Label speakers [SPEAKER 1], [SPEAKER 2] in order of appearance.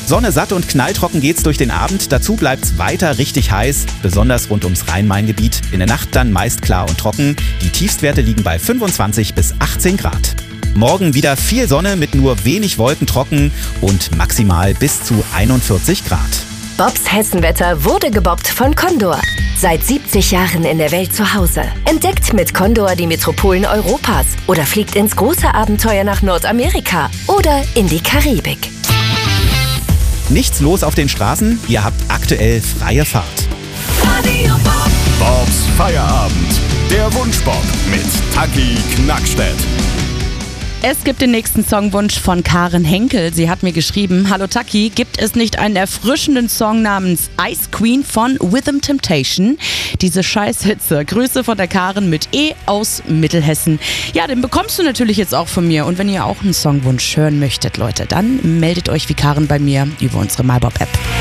[SPEAKER 1] Sonne satt und knalltrocken geht's durch den Abend. Dazu bleibt's weiter richtig heiß, besonders rund ums Rhein-Main-Gebiet. In der Nacht dann meist klar und trocken. Die Tiefstwerte liegen bei 25 bis 18 Grad. Morgen wieder viel Sonne mit nur wenig Wolken, trocken und maximal bis zu 41 Grad.
[SPEAKER 2] Bobs Hessenwetter wurde gebobbt von Condor. Seit 70 Jahren in der Welt zu Hause. Entdeckt mit Condor die Metropolen Europas oder fliegt ins große Abenteuer nach Nordamerika oder in die Karibik.
[SPEAKER 1] Nichts los auf den Straßen, ihr habt aktuell freie Fahrt.
[SPEAKER 3] Radio Bob. Bobs Feierabend. Der Wunschbob mit Taki Knackstedt.
[SPEAKER 4] Es gibt den nächsten Songwunsch von Karen Henkel. Sie hat mir geschrieben: Hallo Taki, gibt es nicht einen erfrischenden Song namens Ice Queen von Rhythm Temptation? Diese Scheißhitze. Grüße von der Karen mit E aus Mittelhessen. Ja, den bekommst du natürlich jetzt auch von mir. Und wenn ihr auch einen Songwunsch hören möchtet, Leute, dann meldet euch wie Karen bei mir über unsere MyBob-App.